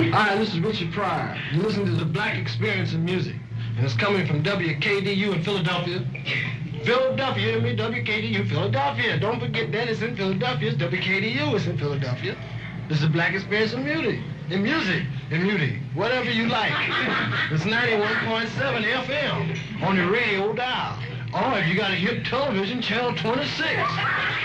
Hi, this is Richard Pryor. You listen to the Black Experience in Music, and it's coming from WKDU in Philadelphia. Philadelphia, you hear me? WKDU, Philadelphia. Don't forget that it's in Philadelphia. It's WKDU, it's in Philadelphia. This is the Black Experience in Music. In music, whatever you like. It's 91.7 FM on the radio dial. Or if you got a hip television, channel 26.